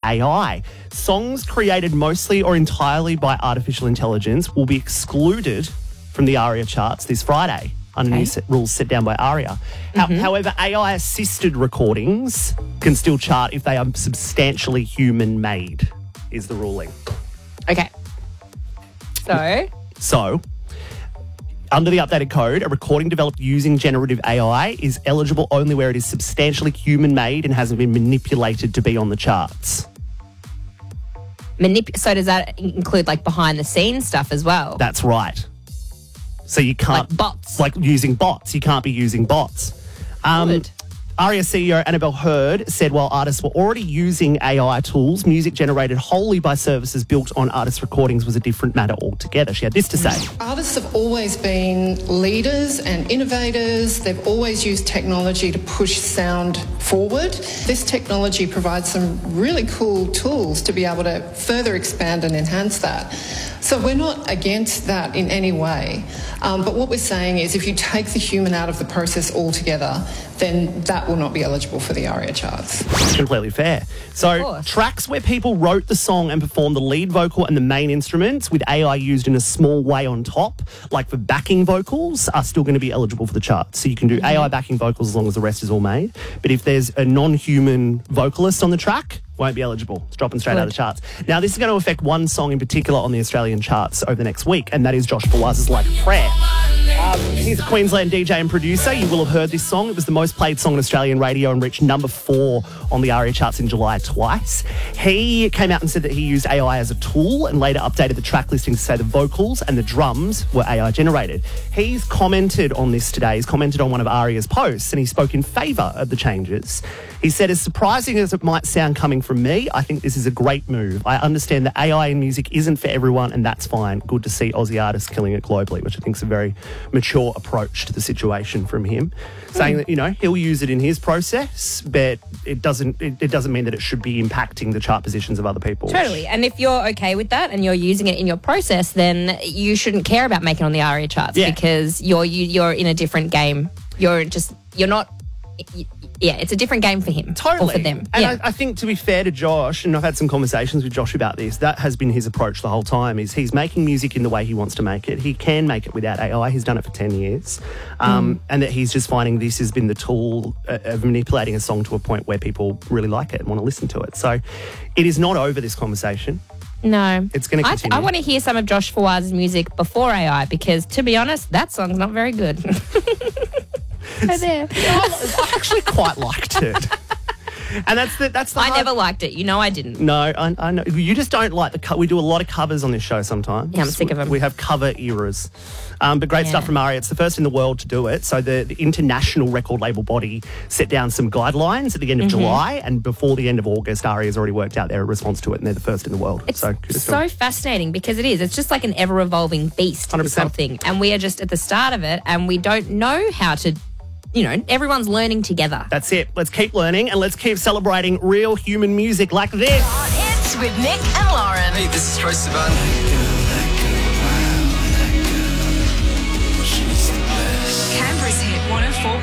AI. Songs created mostly or entirely by artificial intelligence will be excluded from the ARIA charts this Friday under new rules set down by ARIA. However, AI-assisted recordings can still chart if they are substantially human-made, is the ruling. Okay. So, under the updated code, a recording developed using generative AI is eligible only where it is substantially human-made and hasn't been manipulated to be on the charts. So does that include like behind-the-scenes stuff as well? That's right. So you can't... Like bots? Like using bots. You can't be using bots. Good. ARIA CEO Annabelle Hurd said while artists were already using AI tools, music generated wholly by services built on artist recordings was a different matter altogether. She had this to say. Artists have always been leaders and innovators. They've always used technology to push sound forward. This technology provides some really cool tools to be able to further expand and enhance that. So we're not against that in any way. But what we're saying is if you take the human out of the process altogether, then that will not be eligible for the ARIA charts. Completely fair. So tracks where people wrote the song and performed the lead vocal and the main instruments with AI used in a small way on top, like for backing vocals, are still going to be eligible for the charts. So you can do AI backing vocals as long as the rest is all made. But if there's a non-human vocalist on the track, won't be eligible. It's dropping straight out of the charts. Now, this is going to affect one song in particular on the Australian charts over the next week, and that is Josh Fawaz's Like a Prayer. He's a Queensland DJ and producer. You will have heard this song. It was the most played song on Australian radio and reached number 4 on the ARIA charts in July twice. He came out and said that he used AI as a tool and later updated the track listing to say the vocals and the drums were AI generated. He's commented on this today. He's commented on one of ARIA's posts and he spoke in favour of the changes. He said, as surprising as it might sound coming from me, I think this is a great move. I understand that AI in music isn't for everyone and that's fine. Good to see Aussie artists killing it globally, which I think is a very mature approach to the situation from him. Saying that, you know, he'll use it in his process, but it doesn't mean that it should be impacting the chart positions of other people. Totally. And if you're okay with that and you're using it in your process, then you shouldn't care about making it on the ARIA charts because you're in a different game. It's a different game for him. Totally. Or for them. And I think, to be fair to Josh, and I've had some conversations with Josh about this, that has been his approach the whole time, is he's making music in the way he wants to make it. He can make it without AI. He's done it for 10 years. And that he's just finding this has been the tool of manipulating a song to a point where people really like it and want to listen to it. So it is not over, this conversation. No. It's going to continue. I want to hear some of Josh Fawaz's music before AI because, to be honest, that song's not very good. I actually quite liked it. And that's the I never liked it. You know I didn't. No, I know. You just don't like the we do a lot of covers on this show sometimes. Yeah, I'm sick of them. We have cover eras. But great stuff from ARIA. It's the first in the world to do it. So the international record label body set down some guidelines at the end of July, and before the end of August, ARIA's already worked out their response to it, and they're the first in the world. It's so fascinating because it is. It's just like an ever-evolving beast, 100%. this whole thing. And we are just at the start of it, and we don't know how to... You know, everyone's learning together. That's it. Let's keep learning and let's keep celebrating real human music like this. It's with Nick and Lauren. Hey, this is Troye Sivan.